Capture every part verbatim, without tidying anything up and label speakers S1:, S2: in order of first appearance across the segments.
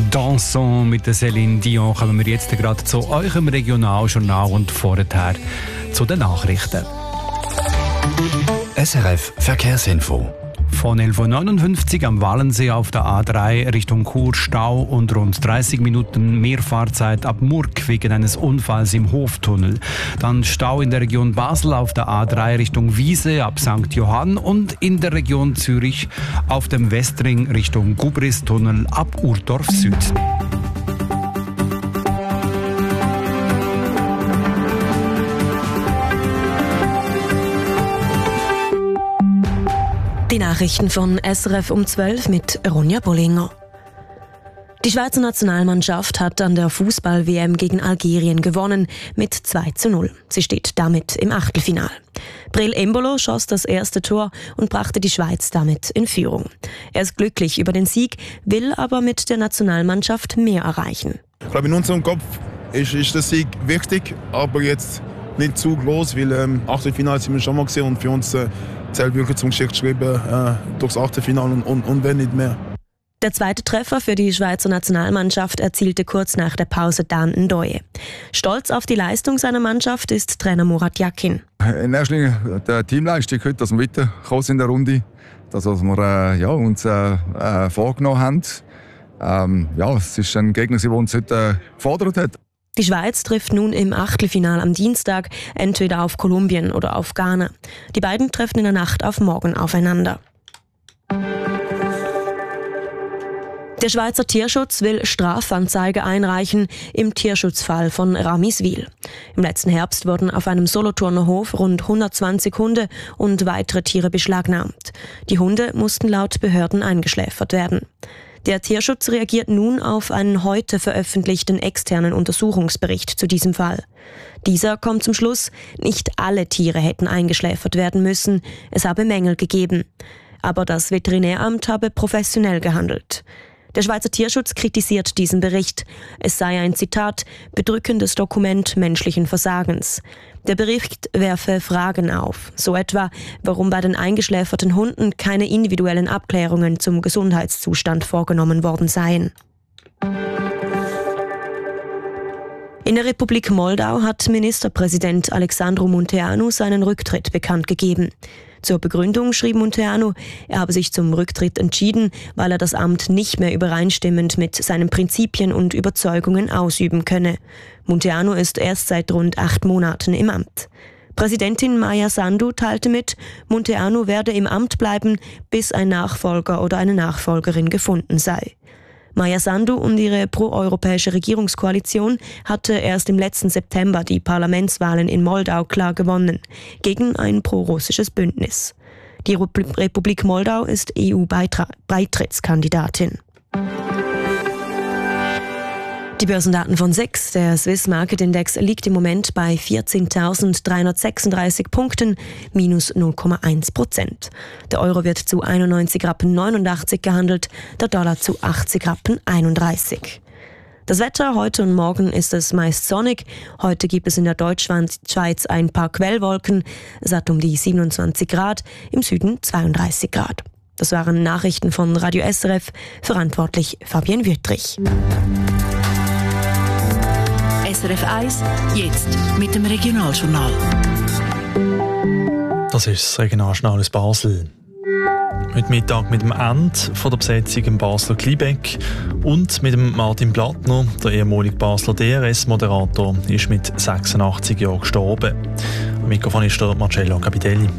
S1: Dansons mit der Céline Dion kommen wir jetzt gerade zu eurem Regionaljournal und vorher zu den Nachrichten.
S2: S R F Verkehrsinfo.
S1: Von elf Uhr neunundfünfzig am Wallensee auf der A drei Richtung Chur Stau und rund dreißig Minuten mehr Fahrzeit ab Murg wegen eines Unfalls im Hoftunnel. Dann Stau in der Region Basel auf der A drei Richtung Wiese ab Sankt Johann und in der Region Zürich auf dem Westring Richtung Gubristunnel ab Urdorf Süd.
S3: Die Nachrichten von S R F um zwölf mit Ronja Bollinger. Die Schweizer Nationalmannschaft hat an der Fußball-W M gegen Algerien gewonnen mit zwei zu null. Sie steht damit im Achtelfinal. Breel Embolo schoss das erste Tor und brachte die Schweiz damit in Führung. Er ist glücklich über den Sieg, will aber mit der Nationalmannschaft mehr erreichen.
S4: Ich glaube, in unserem Kopf ist, ist der Sieg wichtig, aber jetzt nicht zu groß, weil ähm, Achtelfinale sind wir schon mal gesehen und für uns äh, zählt wirklich zum Geschichtsschreiben äh, durchs Achtelfinale und, und, und wenn nicht mehr.
S3: Der zweite Treffer für die Schweizer Nationalmannschaft erzielte kurz nach der Pause Dan Ndoye. Stolz auf die Leistung seiner Mannschaft ist Trainer Murat Yakin.
S5: In erster Linie die Teamleistung heute, dass wir weitergekommen sind in der Runde, das, was wir äh, ja, uns äh, äh, vorgenommen haben. Ähm, ja, es ist ein Gegner, der uns heute äh, gefordert hat.
S3: Die Schweiz trifft nun im Achtelfinal am Dienstag entweder auf Kolumbien oder auf Ghana. Die beiden treffen in der Nacht auf morgen aufeinander. Der Schweizer Tierschutz will Strafanzeige einreichen im Tierschutzfall von Ramiswil. Im letzten Herbst wurden auf einem Solothurner Hof rund hundertzwanzig Hunde und weitere Tiere beschlagnahmt. Die Hunde mussten laut Behörden eingeschläfert werden. Der Tierschutz reagiert nun auf einen heute veröffentlichten externen Untersuchungsbericht zu diesem Fall. Dieser kommt zum Schluss, nicht alle Tiere hätten eingeschläfert werden müssen, es habe Mängel gegeben. Aber das Veterinäramt habe professionell gehandelt. Der Schweizer Tierschutz kritisiert diesen Bericht. Es sei ein, Zitat, bedrückendes Dokument menschlichen Versagens. Der Bericht werfe Fragen auf, so etwa, warum bei den eingeschläferten Hunden keine individuellen Abklärungen zum Gesundheitszustand vorgenommen worden seien. In der Republik Moldau hat Ministerpräsident Alexandru Munteanu seinen Rücktritt bekannt gegeben. Zur Begründung schrieb Munteanu, er habe sich zum Rücktritt entschieden, weil er das Amt nicht mehr übereinstimmend mit seinen Prinzipien und Überzeugungen ausüben könne. Munteanu ist erst seit rund acht Monaten im Amt. Präsidentin Maia Sandu teilte mit, Munteanu werde im Amt bleiben, bis ein Nachfolger oder eine Nachfolgerin gefunden sei. Maia Sandu und ihre proeuropäische Regierungskoalition hatte erst im letzten September die Parlamentswahlen in Moldau klar gewonnen, gegen ein prorussisches Bündnis. Die Republik Moldau ist E U-Beitrittskandidatin. Die Börsendaten von S I X, der Swiss Market Index, liegt im Moment bei vierzehntausenddreihundertsechsunddreißig Punkten, minus null Komma eins Prozent. Der Euro wird zu einundneunzig Rappen neunundachtzig gehandelt, der Dollar zu achtzig Rappen einunddreißig. Das Wetter heute und morgen ist es meist sonnig. Heute gibt es in der Deutschschweiz ein paar Quellwolken. Es hat um die siebenundzwanzig Grad, im Süden zweiunddreißig Grad. Das waren Nachrichten von Radio S R F, verantwortlich Fabienne Wüttrich.
S6: S R F eins, jetzt mit dem Regionaljournal.
S7: Das ist das Regionaljournal aus Basel. Heute Mittag mit dem Ende von der Besetzung im Basler Kliebeck und mit dem Martin Blattner, der ehemalige Basler D R S-Moderator, ist mit sechsundachtzig Jahren gestorben. Am Mikrofon ist der Marcello Capitelli.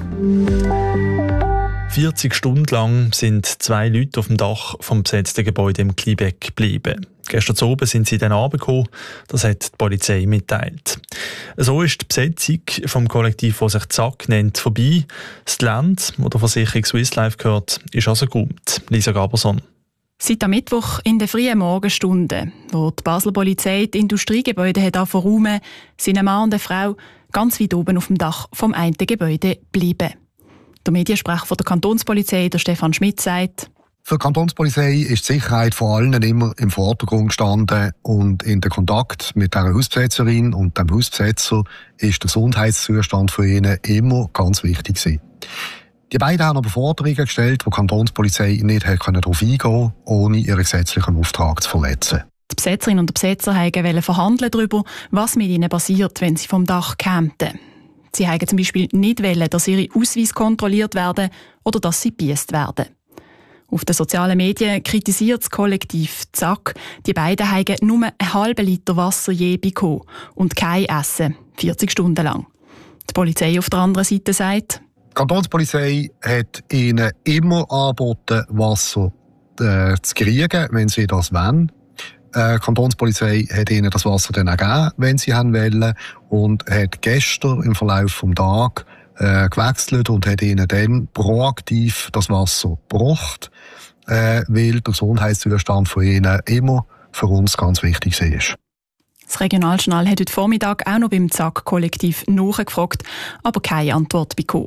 S7: vierzig Stunden lang sind zwei Leute auf dem Dach vom besetzten Gebäude im Kliebeck geblieben. Gestern Abend sind sie dann runtergekommen, das hat die Polizei mitteilt. So ist die Besetzung vom Kollektiv, das sich Zack nennt, vorbei. Das Land, das der Versicherung Swiss Life gehört, ist also gut. Lisa Gaberson.
S8: Seit am Mittwoch in den frühen Morgenstunden, wo die Basler Polizei die Industriegebäude hat angefangen, sind ein Mann und eine Frau ganz weit oben auf dem Dach vom einen Gebäude geblieben. Der Mediensprecher der Kantonspolizei, der Stefan Schmidt, sagt:
S9: Für die Kantonspolizei ist die Sicherheit vor allen immer im Vordergrund gestanden und in der Kontakt mit der Hausbesetzerin und dem Hausbesetzer ist der Gesundheitszustand für ihnen immer ganz wichtig gewesen. Die beiden haben aber Forderungen gestellt, wo die Kantonspolizei nicht darauf eingehen konnte, ohne ihren gesetzlichen Auftrag zu verletzen.
S8: Die Besetzerinnen und Besetzer wollten verhandeln darüber, was mit ihnen passiert, wenn sie vom Dach kämen. Sie wollten zum Beispiel nicht wollen, dass ihre Ausweise kontrolliert werden oder dass sie gebiesst werden. Auf den sozialen Medien kritisiert das Kollektiv ZAK, die beiden haben nur einen halben Liter Wasser je bekommen und kein Essen, vierzig Stunden lang. Die Polizei auf der anderen Seite sagt,
S9: die Kantonspolizei hat ihnen immer angeboten, Wasser äh, zu kriegen, wenn sie das wollen. Die Kantonspolizei hat ihnen das Wasser dann auch gegeben, wenn sie wollen, und hat gestern im Verlauf des Tages äh, gewechselt und hat ihnen dann proaktiv das Wasser gebracht, äh, weil der Gesundheitszustand von ihnen immer für uns ganz wichtig ist.
S8: Das Regionaljournal hat heute Vormittag auch noch beim ZAK-Kollektiv nachgefragt, aber keine Antwort bekommen.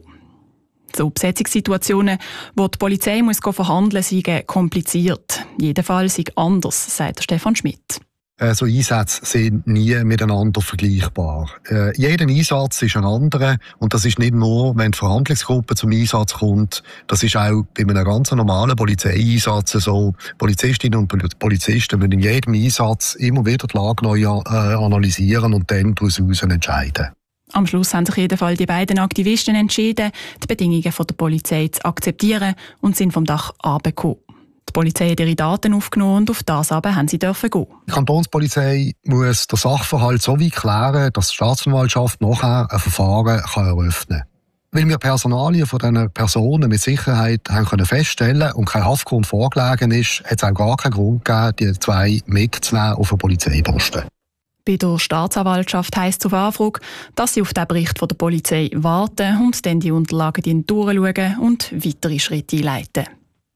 S8: So Besetzungssituationen, wo die Polizei muss verhandeln muss, sind kompliziert. Jedenfalls ist anders, sagt Stefan Schmidt.
S9: Äh, so Einsätze sind nie miteinander vergleichbar. Äh, jeder Einsatz ist ein anderer, und das ist nicht nur, wenn die Verhandlungsgruppe zum Einsatz kommt, das ist auch bei einem ganz normalen Polizeieinsatz so. Polizistinnen und Polizisten müssen in jedem Einsatz immer wieder die Lage neu äh, analysieren und dann daraus entscheiden.
S8: Am Schluss haben sich jedenfalls die beiden Aktivisten entschieden, die Bedingungen der Polizei zu akzeptieren und sind vom Dach runtergekommen. Die Polizei hat ihre Daten aufgenommen und auf das aber haben sie dürfen gehen.
S9: Die Kantonspolizei muss den Sachverhalt so weit klären, dass die Staatsanwaltschaft nachher ein Verfahren kann eröffnen kann. Weil wir Personalien von diesen Personen mit Sicherheit haben können feststellen und kein Haftgrund vorgelegen ist, hat es auch gar keinen Grund gegeben, die zwei mitzunehmen auf den Polizeiposten.
S8: Bei der Staatsanwaltschaft heisst es auf Anfrage, dass sie auf den Bericht von der Polizei warten und dann die Unterlagen durchschauen und weitere Schritte einleiten.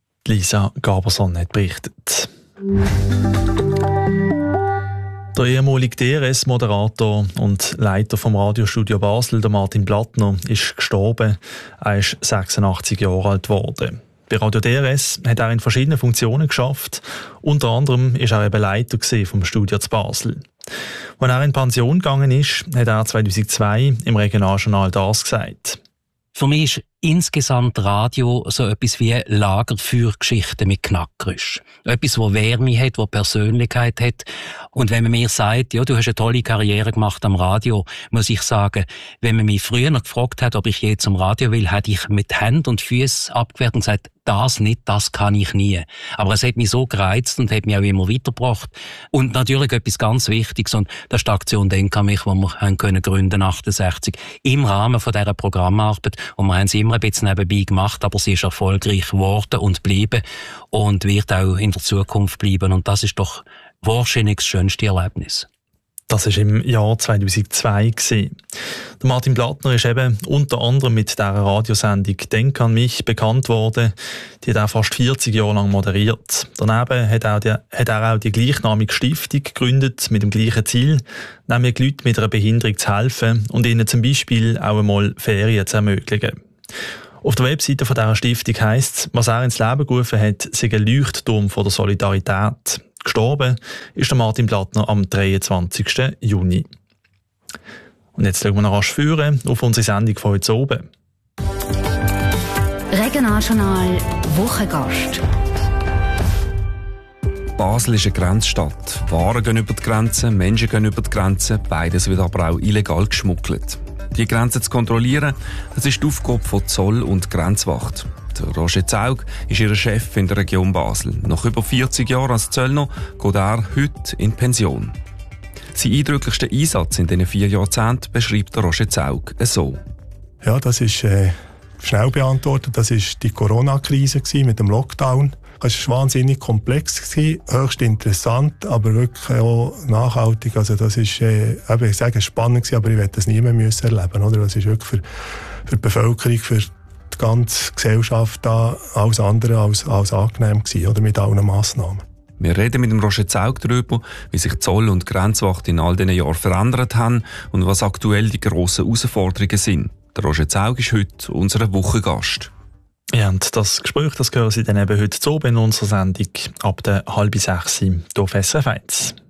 S7: Lisa Gaberson hat berichtet. Der ehemalige D R S-Moderator und Leiter vom Radiostudio Basel, der Martin Blattner, ist gestorben. Er ist sechsundachtzig Jahre alt geworden. Bei Radio D R S hat er in verschiedenen Funktionen geschafft. Unter anderem war er eben Leiter vom Studio zu Basel. Als er in Pension gegangen ist, hat er zweitausendzwei im Regionaljournal das gesagt.
S10: Für mich ist insgesamt Radio so etwas wie Lager für Geschichten mit Knackgeräusch. Etwas, wo Wärme hat, wo Persönlichkeit hat. Und wenn man mir sagt, ja, du hast eine tolle Karriere gemacht am Radio, muss ich sagen, wenn man mich früher noch gefragt hat, ob ich je zum Radio will, hätte ich mit Händen und Füßen abgewehrt und gesagt, das nicht, das kann ich nie. Aber es hat mich so gereizt und hat mich auch immer weitergebracht. Und natürlich etwas ganz Wichtiges, und das ist die Aktion «Denk an mich», die wir haben können gründen, achtundsechzig, im Rahmen von dieser Programmarbeit. Und wir haben sie immer ein bisschen nebenbei gemacht, aber sie ist erfolgreich geworden und bleiben und wird auch in der Zukunft bleiben. Und das ist doch wahrscheinlich das schönste Erlebnis.
S7: Das war im Jahr zweitausendzwei. Der Martin Blattner ist eben unter anderem mit dieser Radiosendung «Denk an mich» bekannt worden. Die hat er fast vierzig Jahre lang moderiert. Daneben hat er, die, hat er auch die gleichnamige Stiftung gegründet mit dem gleichen Ziel, nämlich Leuten mit einer Behinderung zu helfen und ihnen zum Beispiel auch einmal Ferien zu ermöglichen. Auf der Webseite von dieser Stiftung heisst es, was er ins Leben gerufen hat, sei ein Leuchtturm von der Solidarität. Gestorben ist der Martin Blattner am dreiundzwanzigsten Juni. Und jetzt schauen wir noch rasch führen auf unsere Sendung von heute oben.
S6: Regionaljournal Wochengast.
S11: Basel ist eine Grenzstadt. Waren gehen über die Grenzen, Menschen gehen über die Grenzen, beides wird aber auch illegal geschmuggelt. Die Grenzen zu kontrollieren, das ist die Aufgabe von Zoll und Grenzwacht. Der Roger Zaug ist ihr Chef in der Region Basel. Nach über vierzig Jahren als Zöllner geht er heute in Pension. Sein eindrücklichsten Einsatz in diesen vier Jahrzehnten beschreibt der Roger Zaug so.
S12: Ja, das ist äh, schnell beantwortet. Das war die Corona-Krise mit dem Lockdown. Es war wahnsinnig komplex, höchst interessant, aber wirklich auch nachhaltig. Also das ist, äh, ich sage, spannend, aber ich werde das nie mehr müssen erleben. Oder? Das ist wirklich für, für die Bevölkerung, für die ganze Gesellschaft da alles andere als, als angenehm gewesen, oder mit allen Massnahmen.
S11: Wir reden mit dem Roger Zaug darüber, wie sich Zoll und Grenzwacht in all diesen Jahren verändert haben und was aktuell die grossen Herausforderungen sind. Der Roger Zaug ist heute unser Wochengast.
S7: Ja, und das Gespräch, das hören Sie dann eben heute zu in unserer Sendung ab der halb sechs auf S R F eins.